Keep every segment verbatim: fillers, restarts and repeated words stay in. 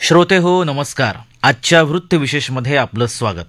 श्रोते हो नमस्कार. आजच्या वृत्त विशेषमध्ये आपलं स्वागत.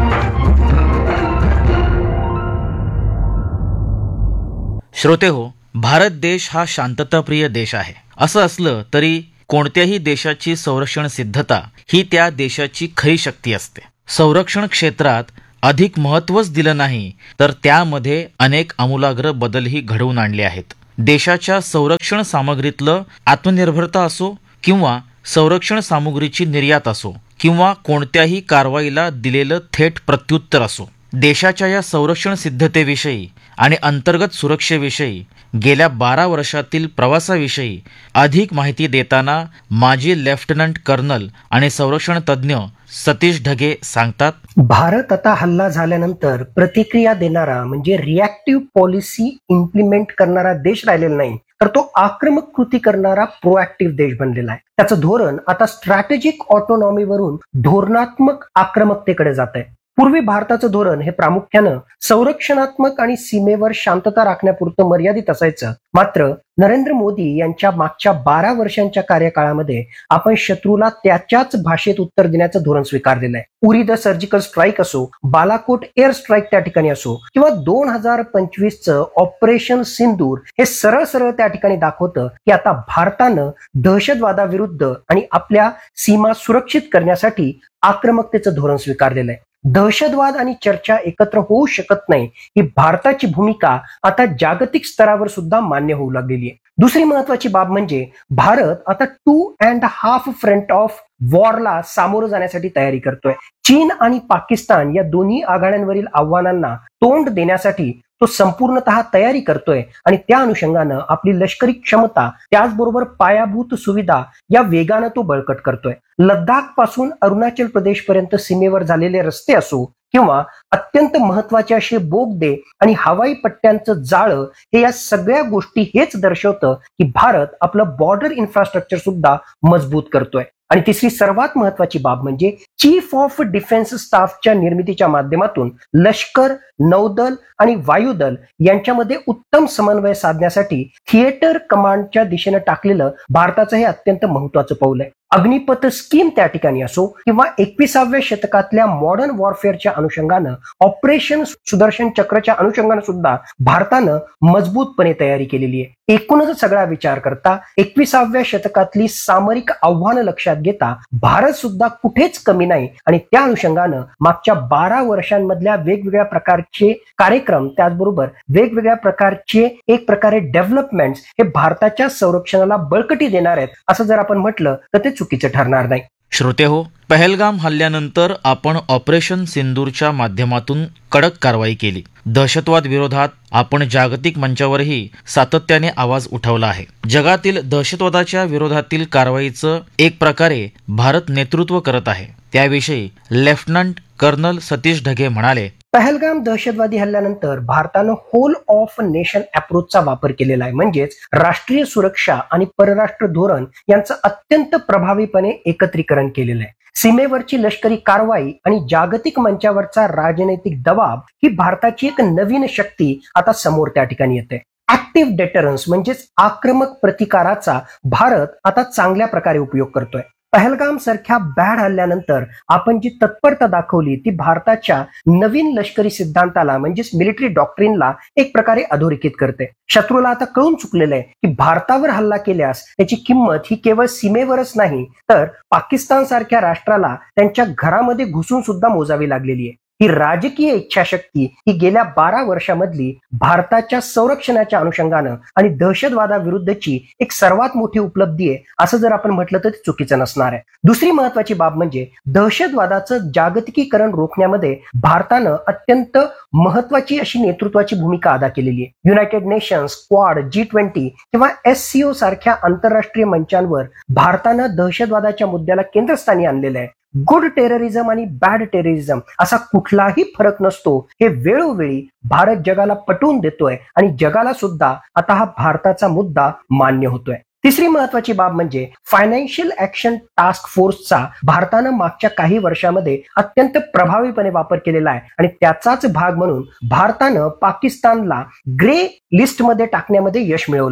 श्रोते हो, भारत देश हा शांतताप्रिय देश आहे. असं असलं तरी कोणत्याही देशाची संरक्षण सिद्धता ही त्या देशाची खरी शक्ती असते. संरक्षण क्षेत्रात अधिक महत्त्वच दिलं नाही तर त्यामध्ये अनेक आमूलाग्र बदलही घडवून आणले आहेत. देशाच्या संरक्षण सामग्रीतलं आत्मनिर्भरता असो किंवा संरक्षण सामुग्रीची निर्यात असो किंवा कोणत्याही कारवाईला दिलेलं थेट प्रत्युत्तर असो, देशाच्या या संरक्षण सिद्धतेविषयी आणि अंतर्गत सुरक्षेविषयी गेल्या बारा वर्षातील प्रवासाविषयी अधिक माहिती देताना माजी लेफ्टनंट कर्नल आणि संरक्षण तज्ज्ञ सतीश ढगे सांगतात. भारत आता हल्ला झाल्यानंतर प्रतिक्रिया देणारा म्हणजे रिॲक्टिव्ह पॉलिसी इम्प्लिमेंट करणारा देश राहिलेला नाही, तर तो आक्रमक कृती करणारा प्रोएक्टिव्ह देश बनलेला आहे. त्याचं धोरण आता स्ट्रॅटेजिक ऑटोनॉमीवरून धोरणात्मक आक्रमकतेकडे जात आहे. पूर्वी भारताचं धोरण हे प्रामुख्यानं संरक्षणात्मक आणि सीमेवर शांतता राखण्यापुरतं मर्यादित असायचं. मात्र नरेंद्र मोदी यांच्या मागच्या बारा वर्षांच्या कार्यकाळामध्ये आपण शत्रूला त्याच्याच भाषेत उत्तर देण्याचं धोरण स्वीकारलेलं आहे. उरी द सर्जिकल स्ट्राईक असो, बालाकोट एअर स्ट्राईक त्या ठिकाणी असो किंवा दोन हजार पंचवीसचं ऑपरेशन सिंदूर, हे सरळ सरळ त्या ठिकाणी दाखवतं की आता भारतानं दहशतवादाविरुद्ध आणि आपल्या सीमा सुरक्षित करण्यासाठी आक्रमकतेचं धोरण स्वीकारलेलं आहे. दहशतवाद आणि चर्चा एकत्र होऊ शकत नाही ही भारताची भूमिका आता जागतिक स्तरावर सुद्धा मान्य होऊ लागलेली आहे. दुसरी महत्वाची बाब म्हणजे भारत आता two and half front of वॉरला सामोरं जाण्यासाठी तयारी करतोय. चीन आणि पाकिस्तान या दोन्ही आघाड्यांवरील आव्हानांना तोंड देण्यासाठी तो संपूर्णतः तयारी करतोय आणि त्या अनुषंगानं आपली लष्करी क्षमता त्याचबरोबर पायाभूत सुविधा या वेगानं तो बळकट करतोय. लडाख पासून अरुणाचल प्रदेश पर्यंत सीमेवर झालेले रस्ते असो किंवा अत्यंत महत्वाचे असे बोगदे आणि हवाई पट्ट्यांचं जाळं, हे या सगळ्या गोष्टी हेच दर्शवतं की भारत आपलं बॉर्डर इन्फ्रास्ट्रक्चर सुद्धा मजबूत करतोय. आणि तिसरी सर्वात महत्वाची बाब म्हणजे चीफ ऑफ डिफेन्स स्टाफच्या निर्मितीच्या माध्यमातून लष्कर, नौदल आणि वायुदल यांच्यामध्ये उत्तम समन्वय साधण्यासाठी थिएटर कमांडच्या दिशेनं टाकलेलं भारताचं हे अत्यंत महत्वाचं पाऊल आहे. अग्निपथ स्कीम त्या ठिकाणी असो किंवा एकविसाव्या शतकातल्या मॉडर्न वॉरफेअरच्या अनुषंगानं ऑपरेशन सुदर्शन चक्रच्या अनुषंगानं सुद्धा भारतानं मजबूतपणे तयारी केलेली आहे. एकूणच सगळा विचार करता एकविसाव्या शतकातली सामरिक आव्हानं लक्षात घेता भारत सुद्धा कुठेच कमी नाही आणि त्या अनुषंगानं मागच्या बारा वर्षांमधल्या वेगवेगळ्या प्रकारचे कार्यक्रम त्याचबरोबर वेगवेगळ्या प्रकारचे एक प्रकारे डेव्हलपमेंट्स हे भारताच्या संरक्षणाला बळकटी देणार आहेत असं जर आपण म्हटलं तर ते चुकीचं ठरणार नाही. श्रोते हो, पहलगाम हल्ल्यानंतर आपण ऑपरेशन सिंदूरच्या माध्यमातून कडक कारवाई केली. दहशतवाद विरोधात आपण जागतिक मंचावरही सातत्याने आवाज उठवला आहे. जगातील दहशतवादाच्या विरोधातील कारवाईचं एक प्रकारे भारत नेतृत्व करत आहे. त्याविषयी लेफ्टनंट कर्नल सतीश ढगे म्हणाले, पहलगाम दहशतवादी हल्ल्यानंतर भारतानं होल ऑफ नेशन अप्रोचचा वापर केलेला आहे. म्हणजेच राष्ट्रीय सुरक्षा आणि परराष्ट्र धोरण यांचं अत्यंत प्रभावीपणे एकत्रीकरण केलेलं आहे. सीमेवरची लष्करी कारवाई आणि जागतिक मंचावरचा राजनैतिक दबाव ही भारताची एक नवीन शक्ती आता समोर त्या ठिकाणी येते. ऍक्टिव्ह डेटरन्स म्हणजेच आक्रमक प्रतिकाराचा भारत आता चांगल्या प्रकारे उपयोग करतोय. पहलगाम सारख्या बॅड हल्ल्यानंतर आपण जी तत्परता दाखवली ती भारताच्या नवीन लष्करी सिद्धांताला म्हणजेच मिलिटरी डॉक्ट्रिनला एक प्रकारे अधोरेखित करते. शत्रूला आता कळून चुकलेलं आहे की भारतावर हल्ला केल्यास त्याची किंमत ही केवळ सीमेवरच नाही तर पाकिस्तान सारख्या राष्ट्राला त्यांच्या घरामध्ये घुसून सुद्धा मोजावी लागलेली आहे. ही राजकीय इच्छाशक्ती ही गेल्या बारा वर्षामधली भारताच्या संरक्षणाच्या अनुषंगानं आणि दहशतवादाविरुद्धची एक सर्वात मोठी उपलब्धी आहे असं जर आपण म्हटलं तर ते चुकीचं नसणार आहे. दुसरी महत्वाची बाब म्हणजे दहशतवादाचं जागतिकीकरण रोखण्यामध्ये भारतानं अत्यंत महत्वाची अशी नेतृत्वाची भूमिका अदा केलेली आहे. United nations, quad, G twenty किंवा एस सी ओ सारख्या आंतरराष्ट्रीय मंचांवर भारतानं दहशतवादाच्या मुद्द्याला केंद्रस्थानी आणलेलं आहे. गुड टेररिझम आणि बॅड टेररिझम असा कुठलाही फरक नसतो हे वेळोवेळी भारत जगाला पटवून देतोय आणि जगाला सुद्धा आता हा भारताचा मुद्दा मान्य होतोय. तिसरी महत्वाची बाब म्हणजे फायनान्शियल ऍक्शन टास्क फोर्सचा भारतानं मागच्या काही वर्षामध्ये अत्यंत प्रभावीपणे वापर केलेला आहे आणि त्याचाच भाग म्हणून भारतानं पाकिस्तानला ग्रे लिस्टमध्ये टाकण्यामध्ये यश मिळवलं होतं.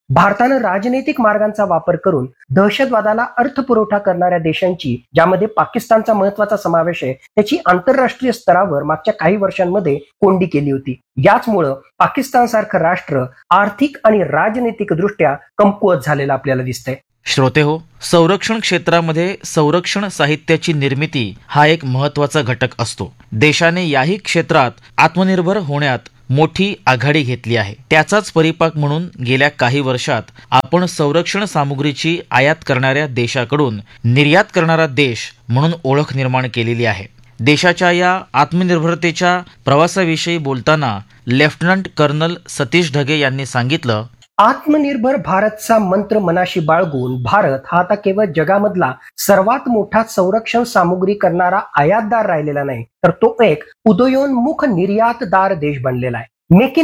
भारतानं राजनैतिक मार्गांचा वापर करून दहशतवादाला अर्थपुरवठा करणाऱ्या देशांची, ज्यामध्ये पाकिस्तानचा महत्वाचा समावेश आहे, त्याची आंतरराष्ट्रीय स्तरावर मागच्या काही वर्षांमध्ये कोंडी केली होती. याचमुळं पाकिस्तान सारखं राष्ट्र आर्थिक आणि राजनैतिक दृष्ट्या कमकुवत झालेलं आपल्याला दिसतंय. श्रोते हो, संरक्षण क्षेत्रामध्ये संरक्षण साहित्याची निर्मिती हा एक महत्वाचा घटक असतो. देशाने याही क्षेत्रात आत्मनिर्भर होण्यात मोठी आघाडी घेतली आहे. त्याचाच परिपाक म्हणून गेल्या काही वर्षात आपण संरक्षण सामुग्रीची आयात करणाऱ्या देशाकडून निर्यात करणारा देश म्हणून ओळख निर्माण केलेली आहे. देशाच्या या आत्मनिर्भरतेच्या प्रवासाविषयी बोलताना लेफ्टनंट कर्नल सतीश ढगे यांनी सांगितलं, आत्मनिर्भर भारतचा मंत्र मनाशी बाळगून भारत हा आता केवळ जगामधला सर्वात मोठा संरक्षण सामुग्री करणारा आयातदार राहिलेला नाही, तर तो एक उदयोन्मुख निर्यातदार देश बनलेला आहे. Make in